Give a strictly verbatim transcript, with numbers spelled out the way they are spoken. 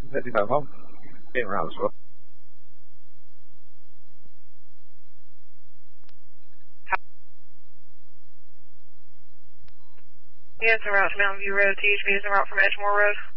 fifty-five home. Being around as well. Yeah, it's en route to Mountain View Road. T H B is en route from Edgemore Road.